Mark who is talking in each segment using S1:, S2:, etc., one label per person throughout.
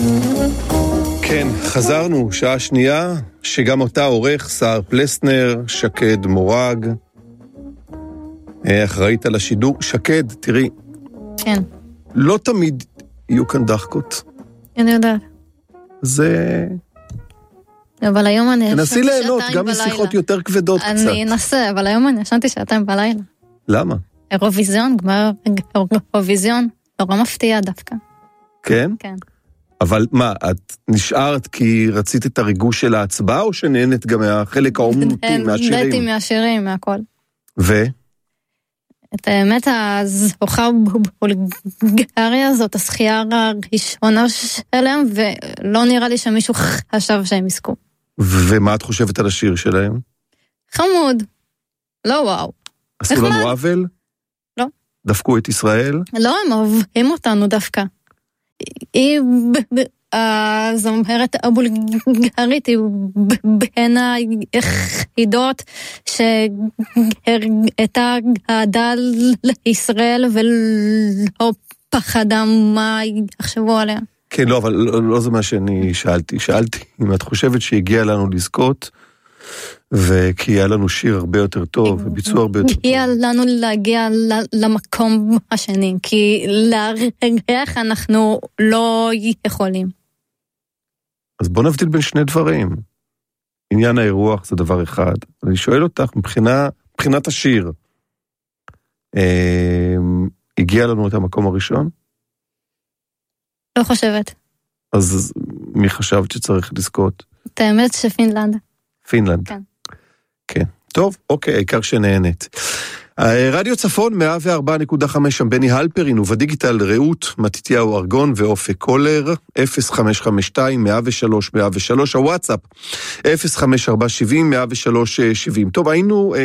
S1: כן, חזרנו, שעה שנייה, שגם אותה עורך, סער פלסנר, שקד מורג, אחראית על השידור. שקד, תראי.
S2: כן.
S1: לא תמיד יהיו כאן דחקות.
S2: אני יודעת.
S1: זה...
S2: אבל היום אני...
S1: תנסי ליהנות, גם משיחות יותר כבדות קצת.
S2: אני אנסה, אבל היום אני ישנתי שעתיים בלילה.
S1: למה?
S2: אירוויזיון, גמר אירוויזיון, נורא מפתיע דווקא.
S1: כן?
S2: כן.
S1: אבל מה, את נשארת כי רצית את הריגוש של ההצבעה, או שנהנת גם מהחלק האומנותי, מהשירים?
S2: נהנתי מהשירים, מהכל.
S1: ו?
S2: את האמת, הזוכה בבולגריה זאת השחייה הראשונה שלהם, ולא נראה לי שמישהו חשב שהם יזכו.
S1: ומה את חושבת על השיר שלהם?
S2: חמוד. לא וואו.
S1: עשו לנו עוול?
S2: לא.
S1: דפקו את ישראל?
S2: לא, הם אוהבים אותנו דווקא. היא הזמרת הבולגרית היא בין היחידות שהראתה גאדה לישראל ולא פחדה מה יחשבו עליה.
S1: כן, לא, אבל לא זה מה שאני שאלתי. שאלתי אם את חושבת שהגיע לנו לזכות, וכי היה לנו שיר הרבה יותר טוב, וביצוע הרבה יותר טוב.
S2: הגיע לנו להגיע למקום השני, כי להריח אנחנו לא יכולים.
S1: אז בוא נבדיל בין שני דברים. עניין האירוח זה דבר אחד. אני שואל אותך, מבחינת השיר, הגיע לנו את המקום הראשון?
S2: לא חושבת.
S1: אז מי חשבת שצריך לזכות?
S2: את האמת שפינלנד.
S1: פינלנד.
S2: כן.
S1: כן. טוב, אוקיי, העיקר שנהנית. רדיו צפון 104.5 שם בני הלפרין ובדיגיטל רעות, מתתיהו ארגון ואופק קולר 0552-103-103 הוואטסאפ 0547-103-70. טוב, היינו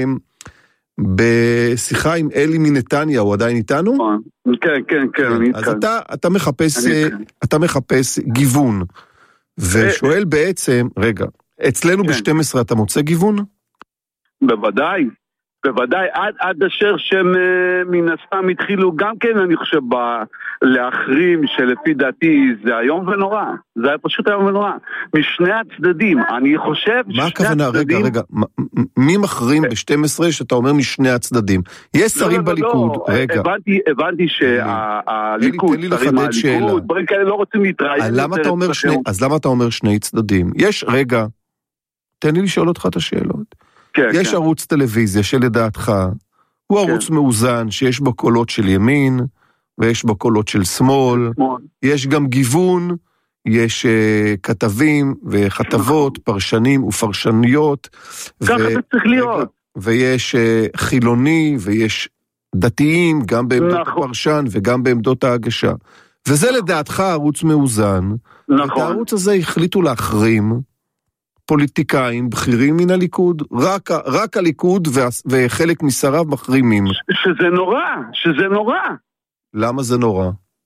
S1: בשיחה עם אלי מנתניה, הוא עדיין איתנו?
S3: כן, אני
S1: אז אתה מחפש גיוון ושואל בעצם, רגע, אצלנו ב-12 אתה מוצא גיוון?
S3: בוודאי, עד אשר שהם מן הסתם התחילו גם כן, אני חושב, להחרים שלפי דעתי זה היום ונורא, זה היה פשוט היום ונורא, משני הצדדים, אני חושב
S1: מה הכוונה? רגע, מי מחרים ב-12 שאתה אומר משני הצדדים? יש שרים בליכוד, רגע.
S3: הבנתי שהליכוד, שרים מהליכוד, דברים כאלה לא רוצים להתראיין.
S1: אז למה אתה אומר שני צדדים? יש, רגע, תן לי לשאול אותך את השאלות. יש ערוץ טלוויזיה שלדעתך הוא ערוץ מאוזן שיש בו קולות של ימין ויש בו קולות של שמאל, יש גם גיוון, יש כתבים וכתבות, פרשנים ופרשניות,
S3: ככה זה צריך להיות,
S1: ויש חילוני ויש דתיים גם בעמדות הפרשן וגם בעמדות ההגשה, וזה לדעתך ערוץ מאוזן. את הערוץ הזה החליטו להחרים פוליטיקאים בכירים מן הליכוד, רק הליכוד וחלק משריו מחרימים.
S3: שזה נורא.
S1: למה זה נורא?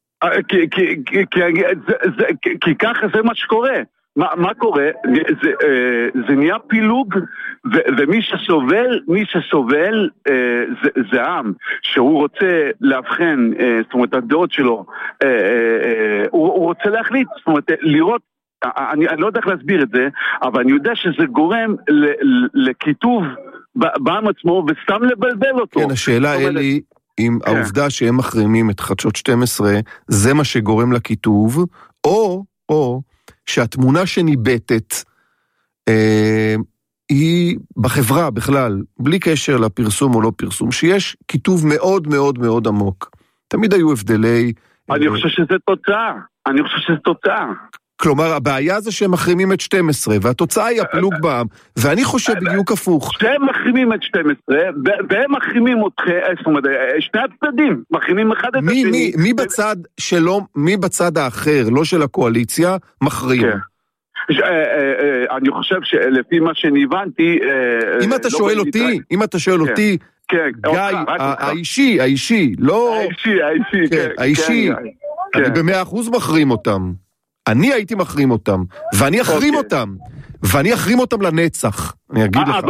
S3: כי ככה זה מה שקורה. מה קורה? זה נהיה פילוג, ומי שסובל זה העם, שהוא רוצה להבחן, זאת אומרת, הדעות שלו, הוא רוצה להחליט, זאת אומרת, לראות, אני לא יודע איך להסביר את זה, אבל אני יודע שזה גורם לכיתוב בעם עצמו, וסתם לבלבל אותו.
S1: כן, השאלה אלי, אם העובדה שהם מחרימים את חדשות 12, זה מה שגורם לכיתוב, או שהתמונה שניבטת היא בחברה בכלל, בלי קשר לפרסום או לא פרסום, שיש כיתוב מאוד מאוד מאוד עמוק. תמיד היו הבדלי...
S3: אני חושב שזה תוצאה.
S1: כלומר, הבעיה זה שהם מחרימים את 12, והתוצאה היא הפילוג בעם, ואני חושב בדיוק הפוך.
S3: שהם מחרימים את 12, והם מחרימים אתכם, זאת אומרת, שני הצדדים, מחרימים אחד את השני.
S1: מי בצד האחר, לא של הקואליציה, מחרים?
S3: אני חושב שלפי מה שהבנתי...
S1: אם אתה שואל אותי, גיא, האישי, לא... האישי, אני ב100% מחרים אותם. אני הייתי מחרים אותם, ואני אחרים אותם, ואני אחרים אותם לנצח. אני אגיד לך,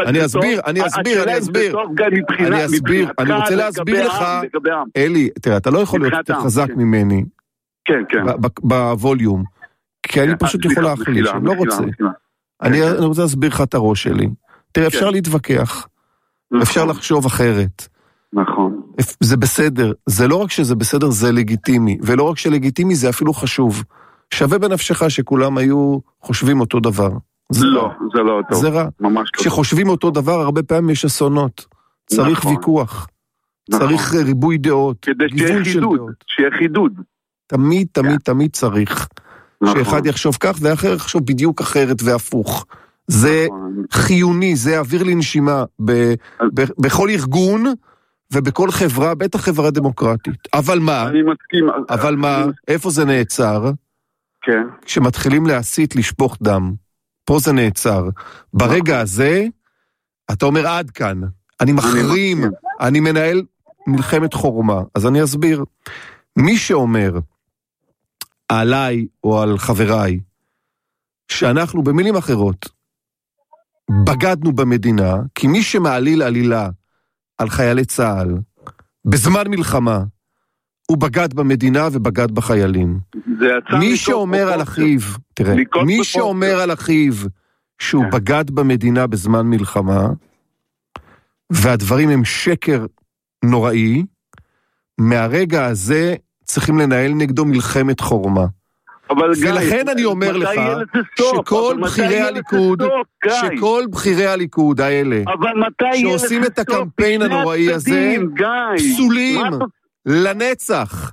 S1: אני רוצה להסביר לך, אלי, תראה, אתה לא יכול להיות יותר חזק ממני, בווליום. כי אני פשוט יכול להחליש, אני לא רוצה. אני רוצה להסביר לך את הראש שלי. תראה, אפשר להתווכח. אפשר לחשוב אחרת.
S3: נכון.
S1: זה בסדר. זה לא רק שזה בסדר, זה לגיטימי. ולא רק שלגיטימי, זה אפילו חשוב. שווה בנפשך שכולם היו חושבים אותו דבר.
S3: זה לא טוב.
S1: זה רע. כשחושבים אותו דבר, הרבה פעמים יש אסונות. צריך ויכוח. צריך ריבוי דעות.
S3: כדי שיהיה חידוד.
S1: תמיד צריך. שאחד יחשוב כך ואחר יחשוב בדיוק אחרת והפוך. זה חיוני, זה אוויר לנשימה בכל ארגון ובכל חברה, בטח חברה דמוקרטית. אבל מה?
S3: אני מסכים.
S1: אבל מה? איפה זה נעצר?
S3: כן.
S1: כשמתחילים להסית, לשפוך דם. פה זה נעצר. ברגע הזה, אתה אומר עד כאן. אני מחרים, אני מנהל מלחמת חורמה. אז אני אסביר. מי שאומר עליי או על חבריי, שאנחנו במילים אחרות, בגדנו במדינה, כי מי שמעליל עלילה על חיילי צה"ל, בזמן מלחמה, הוא בגד במדינה ובגד בחיילים. מי שאומר על אחיו, תראה, מי שאומר על אחיו, שהוא בגד במדינה בזמן מלחמה, והדברים הם שקר נוראי, מהרגע הזה צריכים לנהל נגדו מלחמת חורמה. ולכן אני אומר לך שכל בחירי הליכוד האלה שעושים את הקמפיין הנוראי הזה פסולים לנצח,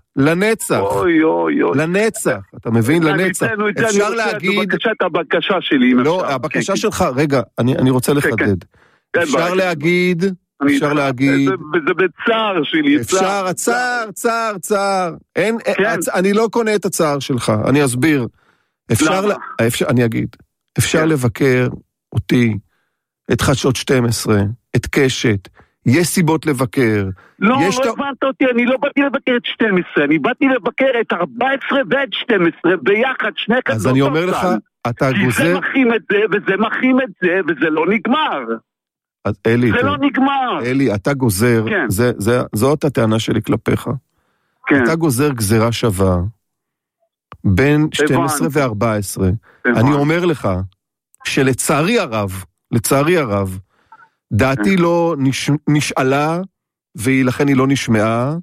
S1: אתה מבין? לנצח. אפשר להגיד,
S3: בבקשת הבקשה שלי,
S1: לא, הבקשה שלך, רגע, אני רוצה לחדד. אפשר להגיד,
S3: זה בצער שלי.
S1: אפשר, צער. אני לא קונה את הצער שלך, אני אסביר. אני אגיד, אפשר לבקר אותי, את חדשות 12, את קשת, יש סיבות לבקר.
S3: לא הבנת אותי, אני לא באתי לבקר את 12, אני באתי לבקר את 14 ואת 12, ביחד, שני כזאת.
S1: אז אני אומר לך, אתה גוזר...
S3: זה מחים את זה, וזה מחים את זה, וזה לא נגמר.
S1: אז אלי,
S3: זה לא נגמר.
S1: אלי, אתה גוזר, זאת הטענה שלי כלפיך. אתה גוזר גזירה שווה, בין 12 ו-14. אני אומר לך, שלצערי הרב, דעתי לא נשאלה, ולכן היא לא נשמעה,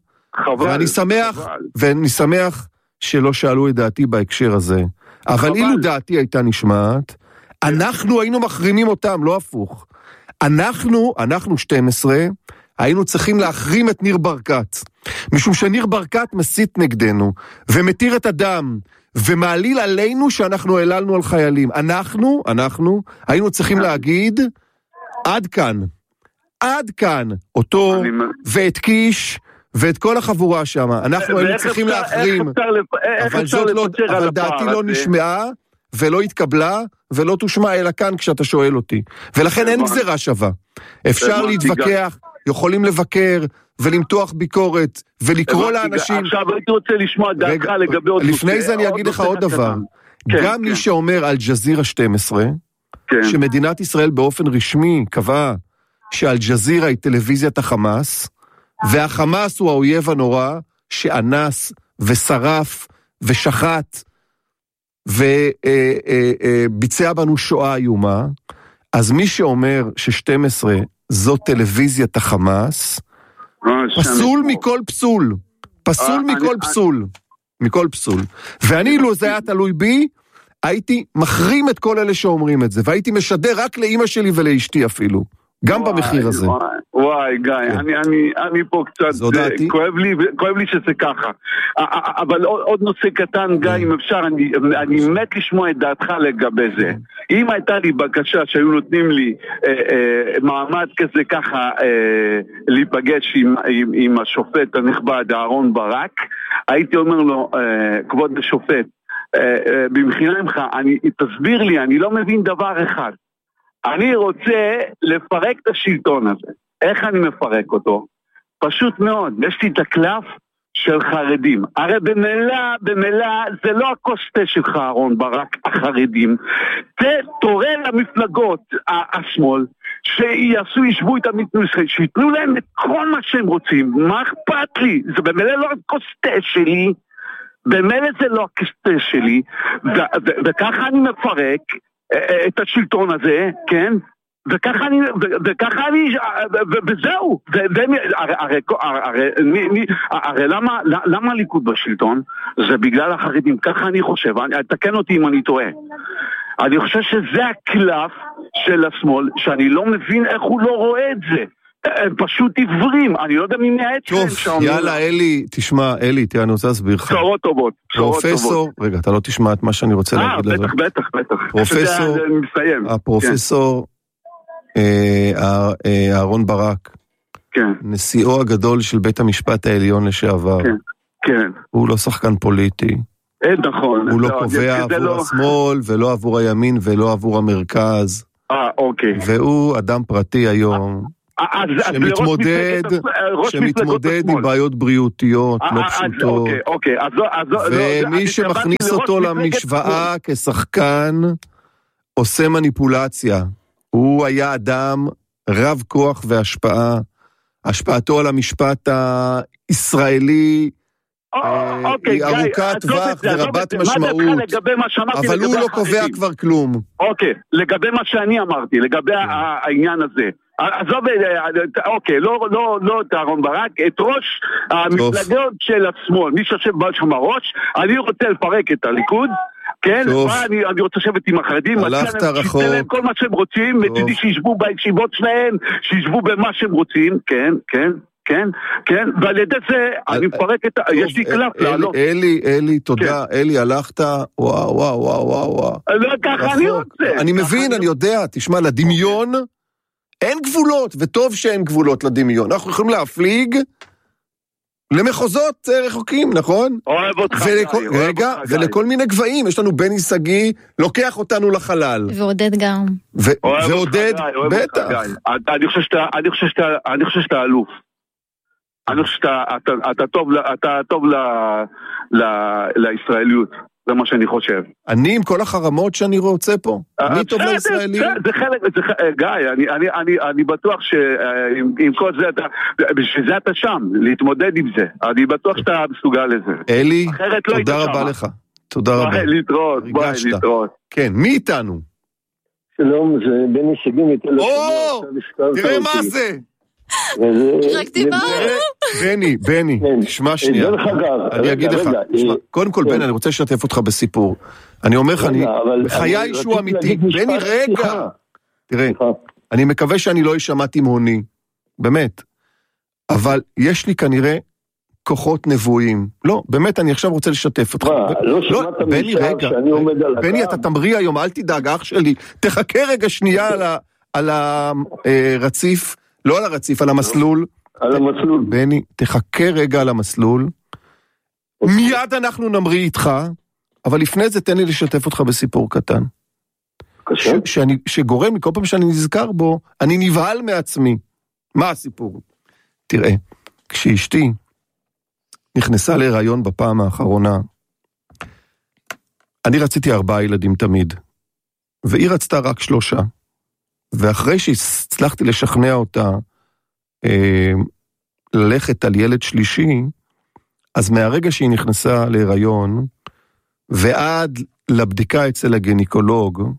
S1: ואני שמח שלא שאלו את דעתי בהקשר הזה. אבל אילו דעתי הייתה נשמעת, אנחנו היינו מחרימים אותם, לא הפוך. אנחנו 12, היינו צריכים להחרים את ניר ברקת, משום שניר ברקת מסית נגדנו, ומתיר את הדם, ומעליל עלינו שאנחנו העללנו על חיילים. אנחנו היינו צריכים להגיד, עד כאן, אותו ואת קיש, ואת כל החבורה שם, אנחנו היינו צריכים להחרים, אבל דעתי לא נשמעה, ולא התקבלה, ולא תושמע אלא כאן כשאתה שואל אותי. ולכן אין גזירה שווה. אפשר להתווכח, יכולים לבקר, ולמתוח ביקורת, ולקרוא לאנשים...
S3: עכשיו הייתי רוצה לשמוע דעתך לגבי עוד...
S1: לפני זה אני אגיד לך עוד דבר. גם מי שאומר על ג'זירה 12, שמדינת ישראל באופן רשמי קבעה שעל ג'זירה היא טלוויזיית החמאס, והחמאס הוא האויב הנורא שאנס ושרף ושחט וביצע בנו שואה איומה. אז מי שאומר ש12 זו טלוויזיית החמאס, פסול מכל פסול. מכל פסול. ואני, לו זה היה תלוי בי, הייתי מחרים את כל אלה שאומרים את זה, והייתי משדר רק לאמא שלי ולאשתי אפילו, גם במחיר הזה.
S3: וואי, גיא, אני פה קצת, כואב לי שזה ככה. אבל עוד נושא קטן, גיא, אם אפשר, אני מת לשמוע את דעתך לגבי זה. אם הייתה לי בקשה שהיו נותנים לי מעמד כזה ככה, להיפגש עם השופט הנכבד, אהרון ברק, הייתי אומר לו, כבוד השופט, במחילה ממך, תסביר לי, אני לא מבין דבר אחד. אני רוצה לפרק את השלטון הזה. איך אני מפרק אותו? פשוט מאוד, יש לי את הקלף של חרדים. הרי במילא זה לא הקוסטה שלך, אהרון ברק, החרדים. תורה למפלגות השמאל, ישבו את המתנוסים, שיתנו להם את כל מה שהם רוצים. מה אכפת לי? זה במילא לא הקוסטה שלי. במילא זה לא הקשת שלי, וככה אני מפרק את השלטון הזה, כן? וככה אני, וזהו, הרי למה הליכוד בשלטון? זה בגלל החרדים, ככה אני חושב, תקן אותי אם אני טועה. אני חושב שזה הקלף של השמאל, שאני לא מבין איך הוא לא רואה את זה. הם פשוט עיוורים, אני לא יודע מי מייעץ להם.
S1: טוב, יאללה אלי, תשמע, אלי, תראה, אני רוצה להסביר לך.
S3: בשורות טובות.
S1: פרופסור, רגע, אתה לא תשמע את מה שאני רוצה להגיד לזה.
S3: בטח.
S1: הפרופסור אהרון ברק, נשיאו הגדול של בית המשפט העליון לשעבר, הוא לא שחקן פוליטי.
S3: נכון.
S1: הוא לא קובע עבור השמאל, ולא עבור הימין, ולא עבור המרכז.
S3: אוקיי.
S1: והוא אדם פרטי היום, שמתמודד עם בעיות בריאותיות לא פשוטות. ומי שמכניס אותו למשוואה כשחקן, עושה מניפולציה. הוא היה אדם רב כוח והשפעה. השפעתו על המשפט הישראלי היא ארוכת טווח ורבת משמעות, אבל הוא לא קובע כבר כלום.
S3: אוקיי, לגבי מה שאני אמרתי, לגבי העניין הזה, עזוב, אוקיי, לא את אהרון ברק, את ראש המפלגות של השמאל, מי שיושב שם הראש, אני רוצה לפרק את הליכוד, כן, אני רוצה לשבת עם החרדים,
S1: הלכת רחוק,
S3: כל מה שהם רוצים, מצידי שישבו בישיבות שלהם, שישבו במה שהם רוצים, כן, ועל ידי זה אני מפרק את, יש לי קלף לעלות.
S1: אלי, תודה, אלי, הלכת, וואו.
S3: לא ככה אני רוצה.
S1: אני מבין, אני יודע, תשמע, לדמיון אין גבולות, וטוב שאין גבולות לדמיון. אנחנו יכולים להפליג למחוזות רחוקים, נכון?
S3: אוהב אותך.
S1: רגע, ולכל מיני גבהים, יש לנו בני סגי, לוקח אותנו לחלל.
S2: ועודד גם.
S1: ועודד, בטח.
S3: אני חושב שאתה אלוף. אני חושב שאתה טוב לישראליות, זה מה שאני חושב.
S1: אני עם כל החרמות שאני רוצה פה, אני טוב לישראליות.
S3: זה חלק, גיא, אני בטוח שעם כל זה, בשביל זה אתה שם, להתמודד עם זה. אני בטוח שאתה מסוגל לזה.
S1: אלי, תודה רבה לך. תודה רבה.
S3: להתראות.
S1: כן, מי איתנו?
S4: שלום, זה בני סגי מתל
S1: אביב. תראה מה זה.
S2: רק דיברנו.
S1: בני, תשמע שנייה. אני אגיד לך, קודם כל בני, אני רוצה לשתף אותך בסיפור. אני אומר לך, בחיי שהוא אמיתי. בני, רגע. תראה, אני מקווה שאני לא אשמע תימהוני, באמת. אבל יש לי כנראה כוחות נבואים. לא, באמת, אני עכשיו רוצה לשתף אותך.
S4: לא שמעת משם שאני עומד על הקו.
S1: בני, אתה תמריא היום, אל תדאג, אח שלי. תחכה רגע שנייה על הרציף. לא על הרציף, על המסלול.
S4: על המסלול.
S1: בני, תחכה רגע על המסלול. מיד אנחנו נמריא איתך, אבל לפני זה תן לי לשתף אותך בסיפור קטן. שגורם מכל פעם שאני נזכר בו, אני נבהל מעצמי. מה הסיפור? תראה, כשאשתי נכנסה להיריון בפעם האחרונה, אני רציתי 4 ילדים תמיד, והיא רצתה רק 3. ואחרי שהצלחתי לשכנע אותה ללכת על ילד שלישי, אז מהרגע שהיא נכנסה להיריון, ועד לבדיקה אצל הגניקולוג,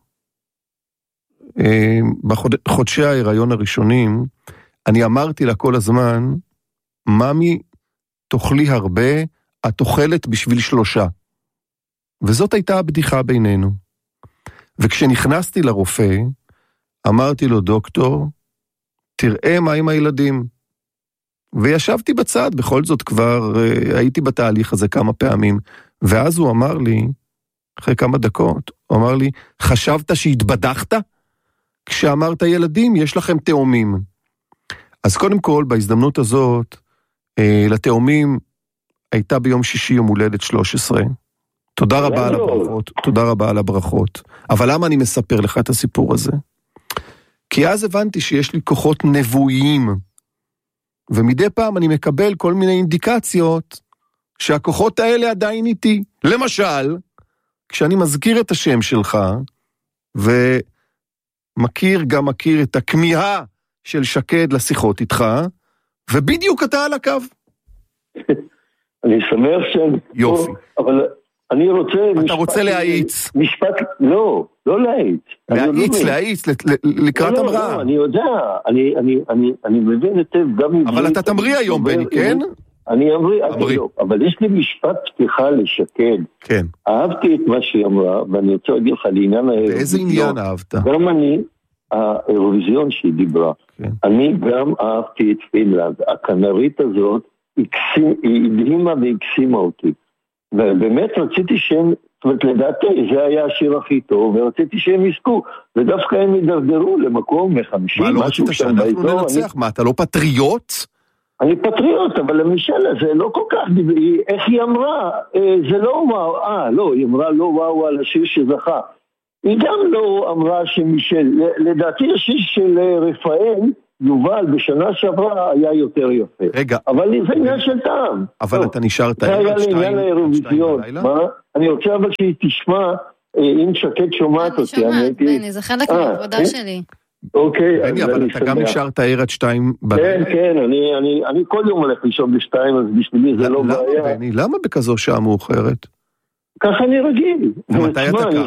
S1: בחודשי ההיריון הראשונים, אני אמרתי לה כל הזמן, ממי, תאכלי הרבה, את אוכלת בשביל 3. וזאת הייתה הבדיחה בינינו. וכשנכנסתי לרופא, אמרתי לו, דוקטור, תראה מה עם הילדים. וישבתי בצד, בכל זאת כבר הייתי בתהליך הזה כמה פעמים. ואז הוא אמר לי, אחרי כמה דקות, הוא אמר לי, חשבת שהתבדחת? כשאמרת ילדים, יש לכם תאומים. אז קודם כל, בהזדמנות הזאת, לתאומים הייתה ביום שישי יום הולדת 13. תודה רבה על הברכות, תודה רבה על הברכות. אבל למה אני מספר לך את הסיפור הזה? כי אז הבנתי שיש לי כוחות נבואיים, ומדי פעם אני מקבל כל מיני אינדיקציות שהכוחות האלה עדיין איתי. למשל, כשאני מזכיר את השם שלך, ומכיר את הכמיהה של שקד לשיחות איתך, ובדיוק אתה על הקו.
S4: אני שמח שאני...
S1: יופי.
S4: אבל אני רוצה...
S1: אתה רוצה להאיץ.
S4: משפט... לא להאיץ.
S1: להאיץ, לקראת המראה.
S4: לא, אני יודע. אני מבין היטב גם...
S1: אבל אתה תמריא היום, בני, כן?
S4: אני אמריא, אבל יש לי משפט פתיחה לשקד.
S1: כן.
S4: אהבתי את מה שהיא אמרה, ואני רוצה להגיד לך לעניין האירוויזיון.
S1: באיזה עניין אהבת?
S4: גם אני, האירוויזיון שהיא דיברה, אני גם אהבתי את פינלנד. הכנרית הזאת, היא הדהימה והקסימה אותי. ובאמת רציתי שהם, זאת אומרת, לדעתי, זה היה השיר הכי טוב, ורציתי שהם יזכו, ודווקא הם ידרדרו למקום 50.
S1: מה, לא רצית שאנחנו ננצח? מה, אתה לא פטריוט?
S4: אני פטריוט, אבל למשל, זה לא כל כך, איך היא אמרה, זה לא וואו, לא, היא אמרה לא וואו על השיר שזכה. היא גם לא אמרה שמישל, לדעתי השיר של רפאל, יובל, בשנה שעברה היה יותר יפה.
S1: רגע.
S4: אבל זה עניין של טעם.
S1: אבל אתה נשארת
S4: זה היה לעניין האירוויזיון. אני רוצה אבל שהיא תשמע, אם שקד שומעת אותי.
S2: אני שומעת, בני, זה חלק מהעבודה שלי.
S4: אוקיי.
S1: בני, אבל אתה גם נשארת ער עד 2 בלילה.
S4: כן, אני כל יום הולך לישון ב2, אז בשבילי זה לא בעיה.
S1: למה, בני? למה בכזו שעה מאוחרת?
S4: ככה אני רגיל.
S1: ומתי אתה קם?